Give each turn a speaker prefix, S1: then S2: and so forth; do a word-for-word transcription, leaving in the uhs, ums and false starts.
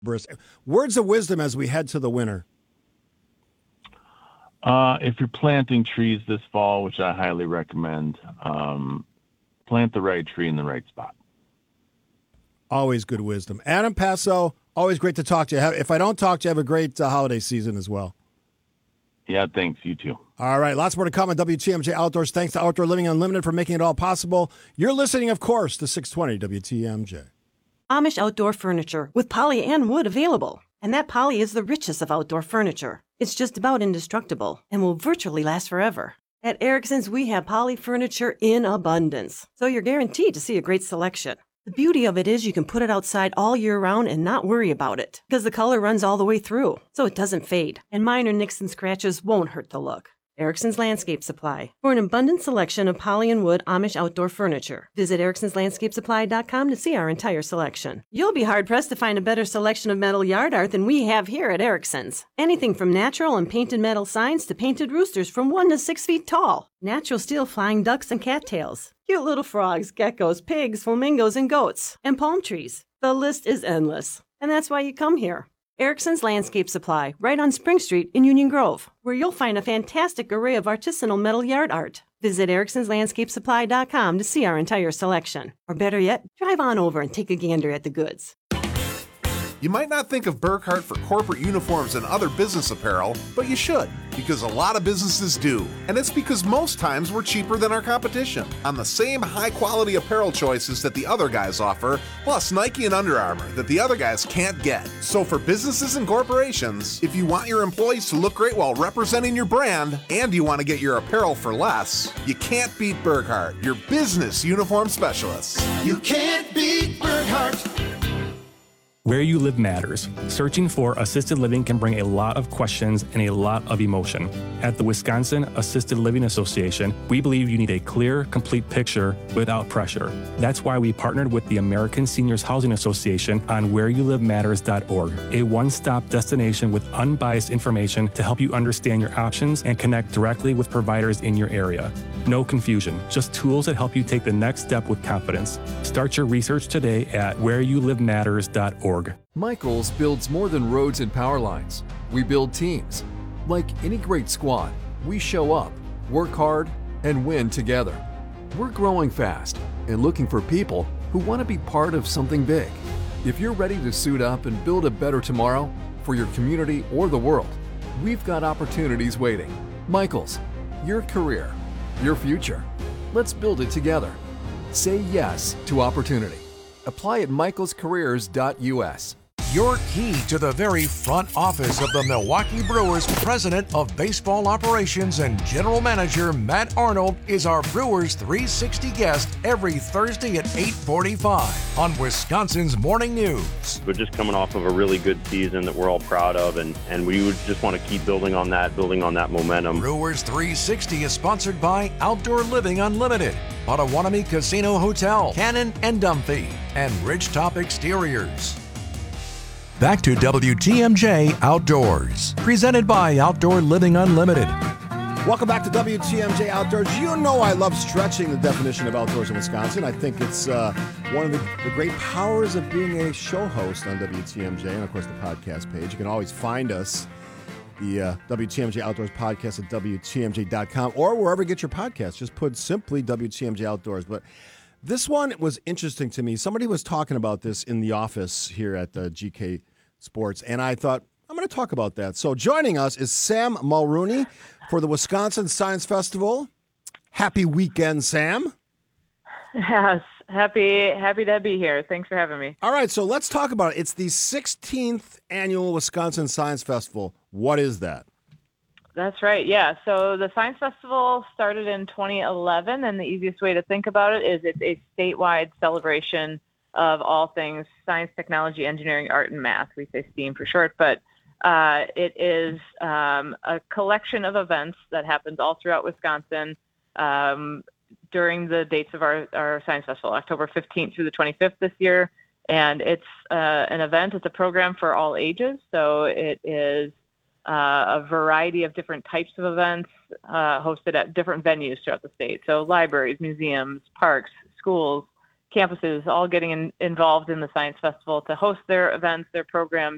S1: Words of wisdom as we head to the winter.
S2: Uh, if you're planting trees this fall, which I highly recommend, um, plant the right tree in the right spot.
S1: Always good wisdom. Adam Passo, always great to talk to you. If I don't talk to you, have a great uh, holiday season as well.
S2: Yeah, thanks. You too.
S1: All right. Lots more to come on W T M J Outdoors. Thanks to Outdoor Living Unlimited for making it all possible. You're listening, of course, to six twenty W T M J.
S3: Amish outdoor furniture with poly and wood available. And that poly is the richest of outdoor furniture. It's just about indestructible and will virtually last forever. At Erickson's, we have poly furniture in abundance, so you're guaranteed to see a great selection. The beauty of it is you can put it outside all year round and not worry about it, because the color runs all the way through, so it doesn't fade, and minor nicks and scratches won't hurt the look. Erickson's Landscape Supply. For an abundant selection of poly and wood Amish outdoor furniture, visit ericksons landscape supply dot com to see our entire selection. You'll be hard-pressed to find a better selection of metal yard art than we have here at Erickson's. Anything from natural and painted metal signs to painted roosters from one to six feet tall. Natural steel flying ducks and cattails. Cute little frogs, geckos, pigs, flamingos, and goats. And palm trees. The list is endless. And that's why you come here. Erickson's Landscape Supply, right on Spring Street in Union Grove, where you'll find a fantastic array of artisanal metal yard art. Visit ericksons landscape supply dot com to see our entire selection. Or better yet, drive on over and take a gander at the goods.
S4: You might not think of Burkhart for corporate uniforms and other business apparel, but you should, because a lot of businesses do. And it's because most times we're cheaper than our competition on the same high-quality apparel choices that the other guys offer, plus Nike and Under Armour that the other guys can't get. So for businesses and corporations, if you want your employees to look great while representing your brand, and you want to get your apparel for less, you can't beat Burkhart, your business uniform specialists.
S5: You can't beat Burkhart.
S6: Where you live matters. Searching for assisted living can bring a lot of questions and a lot of emotion. At the Wisconsin Assisted Living Association, we believe you need a clear, complete picture without pressure. That's why we partnered with the American Seniors Housing Association on where you live matters dot org, a one-stop destination with unbiased information to help you understand your options and connect directly with providers in your area. No confusion, just tools that help you take the next step with confidence. Start your research today at where you live matters dot org.
S7: Michaels builds more than roads and power lines. We build teams. Like any great squad, we show up, work hard, and win together. We're growing fast and looking for people who want to be part of something big. If you're ready to suit up and build a better tomorrow for your community or the world, we've got opportunities waiting. Michaels, your career, your future. Let's build it together. Say yes to opportunity. Apply at michaels careers dot u s.
S8: Your key to the very front office of the Milwaukee Brewers President of Baseball Operations and General Manager Matt Arnold is our Brewers three sixty guest every Thursday at eight forty-five on Wisconsin's Morning News.
S9: We're just coming off of a really good season that we're all proud of, and, and we would just want to keep building on that, building on that momentum.
S8: Brewers three sixty is sponsored by Outdoor Living Unlimited, Potawatomi Casino Hotel, Cannon and Dumphy, and Ridgetop Exteriors. Back to W T M J Outdoors, presented by Outdoor Living Unlimited.
S1: Welcome back to W T M J Outdoors. You know I love stretching the definition of outdoors in Wisconsin. I think it's uh, one of the, the great powers of being a show host on W T M J and, of course, the podcast page. You can always find us, the uh, W T M J Outdoors podcast at W T M J dot com or wherever you get your podcasts. Just put simply W T M J Outdoors. But this one was interesting to me. Somebody was talking about this in the office here at the G K Sports, and I thought, I'm going to talk about that. So joining us is Sam Mulrooney for the Wisconsin Science Festival. Happy weekend, Sam.
S10: Yes, happy happy to be here. Thanks for having me.
S1: All right, so let's talk about it. It's the sixteenth annual Wisconsin Science Festival. What is that?
S10: That's right, yeah. So the Science Festival started in twenty eleven, and the easiest way to think about it is it's a statewide celebration of all things science, technology, engineering, art, and math. We say STEAM for short, but uh, it is um, a collection of events that happens all throughout Wisconsin um, during the dates of our, our Science Festival, October fifteenth through the twenty-fifth this year. And it's uh, an event, it's a program for all ages. So it is uh, a variety of different types of events uh, hosted at different venues throughout the state. So libraries, museums, parks, schools, campuses, all getting in, involved in the Science Festival to host their events, their programs,